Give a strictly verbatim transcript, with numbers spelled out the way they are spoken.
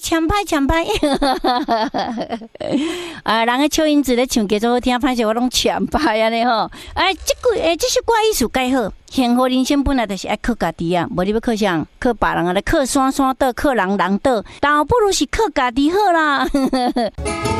抢拍抢拍，啊，人个笑音字咧唱叫做好听，歹势我拢抢拍安尼吼。哎，这句诶，这首歌意思介好。幸福人生本来就是爱靠家己啊，无你要靠啥？靠别人啊，来靠山山倒，靠人人倒，倒不如是靠家己好啦。